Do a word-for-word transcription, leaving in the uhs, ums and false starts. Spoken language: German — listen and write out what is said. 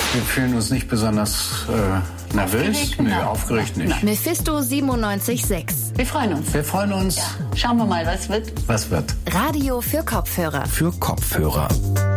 Wir fühlen uns nicht besonders äh, nervös. Aufgeregt? Nee, Nein. aufgeregt nicht. Nein. Mephisto siebenundneunzig Komma sechs. Wir freuen uns. Wir freuen uns. Schauen wir mal, was wird. Was wird? Radio für Kopfhörer. Für Kopfhörer.